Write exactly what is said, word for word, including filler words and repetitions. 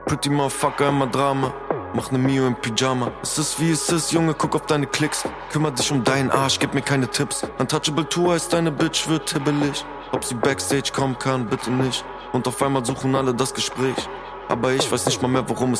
Pretty Motherfucker, immer Drama. Mach ne Mio im Pyjama. Es ist wie es ist, Junge, guck auf deine Klicks. Kümmer dich um deinen Arsch, gib mir keine Tipps. Untouchable Tour heißt deine Bitch wird hibbelig. Ob sie Backstage kommen kann, bitte nicht. Und auf einmal suchen alle das Gespräch. Aber ich weiß nicht mal mehr, worum es